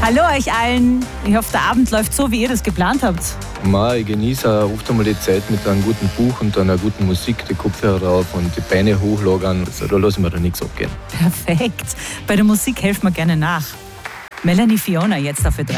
Hallo euch allen. Ich hoffe, der Abend läuft so, wie ihr das geplant habt. Ich genieße oft einmal die Zeit mit einem guten Buch und einer guten Musik, die Kopfhörer drauf und die Beine hochlagern. Also, da lassen wir da nichts abgehen. Perfekt. Bei der Musik helfen wir gerne nach. Melanie Fiona jetzt auf Ö3.